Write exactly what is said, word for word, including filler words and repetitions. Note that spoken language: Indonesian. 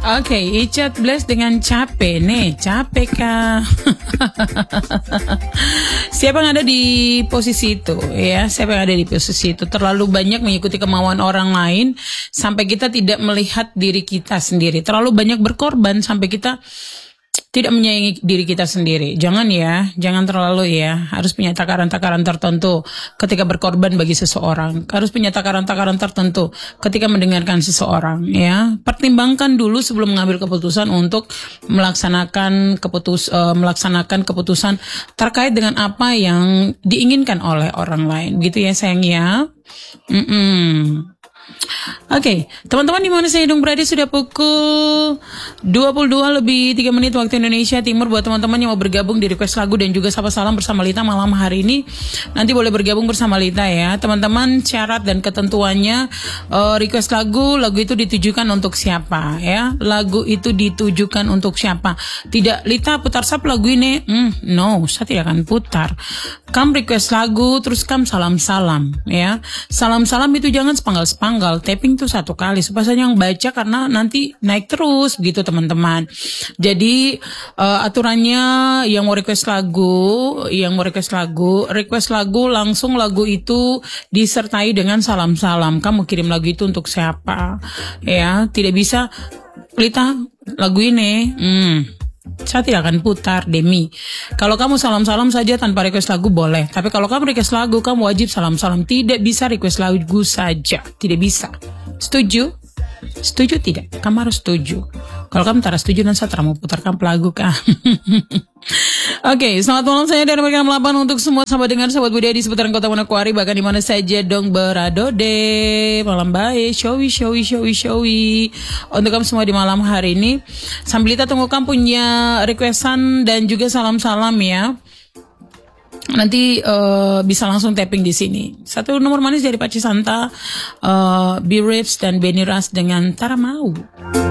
Oke, okay, Icat Bless dengan capek nih, capek kah? Siapa yang ada di posisi itu ya? Siapa yang ada di posisi itu? Terlalu banyak mengikuti kemauan orang lain sampai kita tidak melihat diri kita sendiri. Terlalu banyak berkorban sampai kita tidak menyayangi diri kita sendiri. Jangan ya, jangan terlalu ya. Harus punya takaran-takaran tertentu ketika berkorban bagi seseorang. Harus punya takaran-takaran tertentu ketika mendengarkan seseorang ya. Pertimbangkan dulu sebelum mengambil keputusan untuk melaksanakan keputus uh, melaksanakan keputusan terkait dengan apa yang diinginkan oleh orang lain. Gitu ya sayang ya. Mm-mm. Oke, okay, teman-teman di mana saya hidung berada sudah pukul dua puluh dua lebih tiga menit waktu Indonesia Timur. Buat teman-teman yang mau bergabung di request lagu dan juga sapa salam bersama Lita malam hari ini, nanti boleh bergabung bersama Lita ya. Teman-teman, syarat dan ketentuannya uh, request lagu, lagu itu ditujukan untuk siapa ya? Lagu itu ditujukan untuk siapa? Tidak, Lita putar sap lagu ini. Hmm, no, saya tidak akan putar. Kamu request lagu, terus kamu salam-salam ya. Salam-salam itu jangan sepanggal-sepanggal. Tapping tuh satu kali supaya yang baca karena nanti naik terus gitu teman-teman. Jadi uh, aturannya yang mau request lagu, yang mau request lagu, request lagu langsung lagu itu disertai dengan salam-salam. Kamu kirim lagu itu untuk siapa? Ya, tidak bisa Lita lagu ini. Hmm. Saya tidak akan putar demi. Kalau kamu salam-salam saja tanpa request lagu boleh. Tapi kalau kamu request lagu, kamu wajib salam-salam. Tidak bisa request lagu saja. Tidak bisa. Setuju? Setuju tidak? Kamu harus setuju. Kalau kamu tak setuju, nanti saya mau putarkan lagu kah? Oke, okay, selamat malam saya dari Mereka delapan untuk semua sahabat dengar, sahabat budaya di seputaran kota Manokwari, bahkan di mana saja dong berado deh. Malam baik, showy, showy, showy, showy. Untuk kamu semua di malam hari ini, sambil kita tunggu kamu punya requestan dan juga salam-salam ya. Nanti uh, bisa langsung tapping di sini. Satu nomor manis dari Paci Santa, uh, B-Rips dan Benny Ras dengan Taramau.